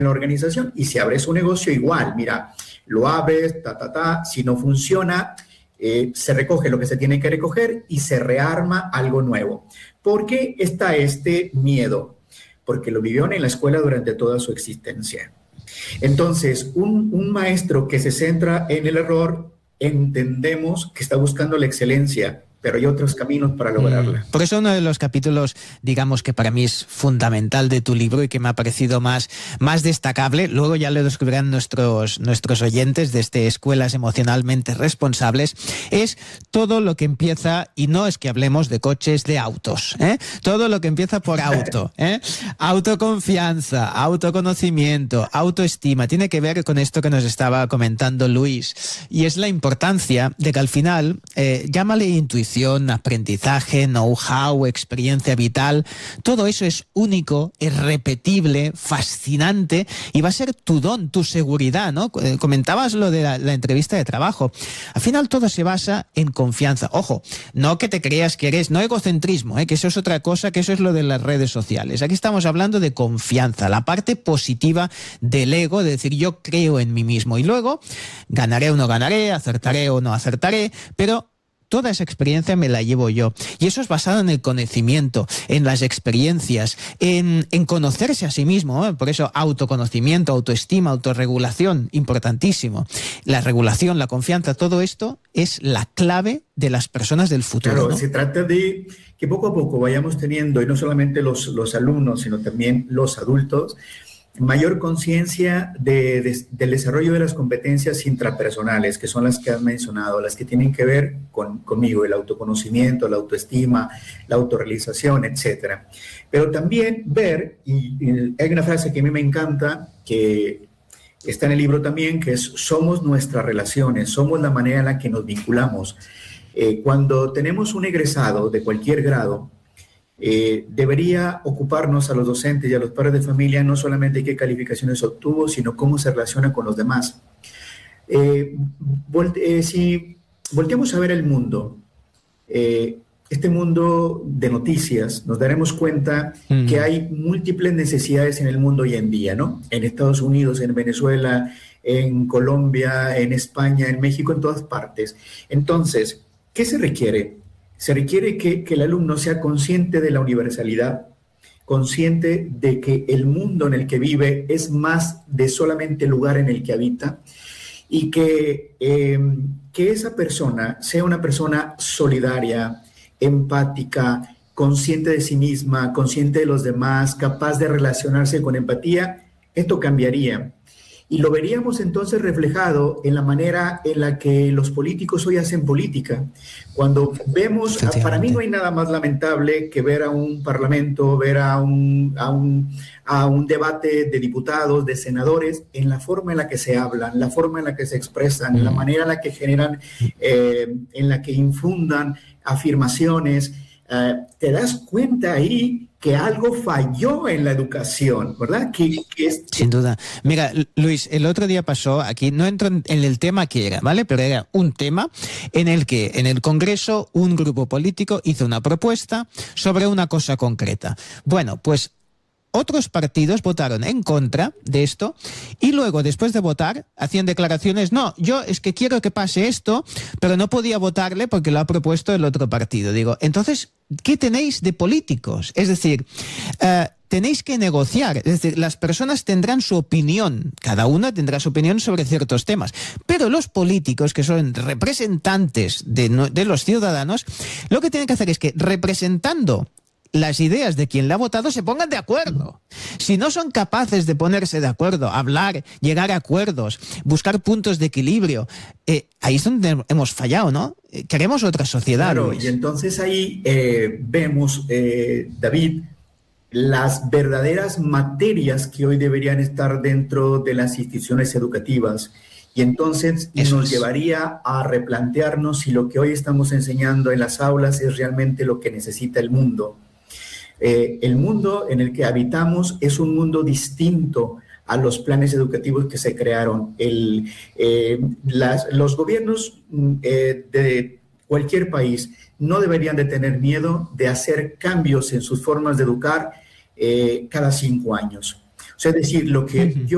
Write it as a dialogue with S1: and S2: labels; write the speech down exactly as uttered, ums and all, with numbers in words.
S1: la organización, y si abres un negocio igual, mira, lo abres, ta, ta, ta, si no funciona, eh, se recoge lo que se tiene que recoger y se rearma algo nuevo. ¿Por qué está este miedo? Porque lo vivieron en la escuela durante toda su existencia. Entonces, un, un maestro que se centra en el error, entendemos que está buscando la excelencia, pero hay otros caminos para lograrla.
S2: Por eso uno de los capítulos, digamos que para mí es fundamental de tu libro y que me ha parecido más, más destacable, luego ya lo descubrirán nuestros, nuestros oyentes de este Escuelas Emocionalmente Responsables, es todo lo que empieza, y no es que hablemos de coches, de autos, ¿eh? Todo lo que empieza por auto, ¿eh? Autoconfianza, autoconocimiento, autoestima, tiene que ver con esto que nos estaba comentando Luis, y es la importancia de que al final, eh, llámale intuición, aprendizaje, know-how, experiencia vital, todo eso es único, es repetible, fascinante y va a ser tu don, tu seguridad, ¿no? Comentabas lo de la, la entrevista de trabajo. Al final todo se basa en confianza. Ojo, no que te creas que eres, no egocentrismo, ¿eh? Que eso es otra cosa, que eso es lo de las redes sociales. Aquí estamos hablando de confianza, la parte positiva del ego, de decir yo creo en mí mismo y luego ganaré o no ganaré, acertaré o no acertaré, pero toda esa experiencia me la llevo yo. Y eso es basado en el conocimiento, en las experiencias, en, en conocerse a sí mismo, ¿eh? Por eso autoconocimiento, autoestima, autorregulación, importantísimo. La regulación, la confianza, todo esto es la clave de las personas del futuro.
S1: Claro,
S2: ¿no?
S1: Se trata de que poco a poco vayamos teniendo, y no solamente los, los alumnos, sino también los adultos, mayor conciencia de, de, del desarrollo de las competencias intrapersonales, que son las que has mencionado, las que tienen que ver con, conmigo, el autoconocimiento, la autoestima, la autorrealización, etcétera. Pero también ver, y, y hay una frase que a mí me encanta, que está en el libro también, que es: somos nuestras relaciones, somos la manera en la que nos vinculamos. Eh, cuando tenemos un egresado de cualquier grado, Eh, debería ocuparnos a los docentes y a los padres de familia no solamente qué calificaciones obtuvo, sino cómo se relaciona con los demás. Eh, volte, eh, si volteamos a ver el mundo, eh, este mundo de noticias, nos daremos cuenta mm. que hay múltiples necesidades en el mundo hoy en día, ¿no? En Estados Unidos, en Venezuela, en Colombia, en España, en México, en todas partes. Entonces, ¿qué se requiere? Se requiere que, que el alumno sea consciente de la universalidad, consciente de que el mundo en el que vive es más de solamente el lugar en el que habita, y que, eh, que esa persona sea una persona solidaria, empática, consciente de sí misma, consciente de los demás, capaz de relacionarse con empatía. Esto cambiaría. Y lo veríamos entonces reflejado en la manera en la que los políticos hoy hacen política. Cuando vemos, para mí no hay nada más lamentable que ver a un parlamento, ver a un, a un, a un debate de diputados, de senadores, en la forma en la que se hablan, la forma en la que se expresan, mm. la manera en la que generan, eh, en la que infundan afirmaciones. Eh, te das cuenta ahí que algo falló en la educación, ¿verdad? Que, que es...
S2: Sin duda. Mira, Luis, el otro día pasó aquí, no entro en el tema que era, ¿vale? Pero era un tema en el que en el Congreso un grupo político hizo una propuesta sobre una cosa concreta. Bueno, pues otros partidos votaron en contra de esto y luego, después de votar, hacían declaraciones: no, yo es que quiero que pase esto, pero no podía votarle porque lo ha propuesto el otro partido. Digo, entonces, ¿qué tenéis de políticos? Es decir, uh, tenéis que negociar. Es decir, las personas tendrán su opinión, cada una tendrá su opinión sobre ciertos temas, pero los políticos, que son representantes de, no, de los ciudadanos, lo que tienen que hacer es que, representando las ideas de quien le ha votado, se pongan de acuerdo. Si no son capaces de ponerse de acuerdo, hablar, llegar a acuerdos, buscar puntos de equilibrio, eh, ahí es donde hemos fallado, ¿no? Queremos otra sociedad.
S1: Claro,
S2: Luis.
S1: Y entonces ahí eh, vemos, eh, David, las verdaderas materias que hoy deberían estar dentro de las instituciones educativas. Y entonces Eso nos es. llevaría a replantearnos si lo que hoy estamos enseñando en las aulas es realmente lo que necesita el mundo. Eh, el mundo en el que habitamos es un mundo distinto a los planes educativos que se crearon. El, eh, las, los gobiernos eh, de cualquier país no deberían de tener miedo de hacer cambios en sus formas de educar eh, cada cinco años. O sea, es decir, lo que uh-huh. yo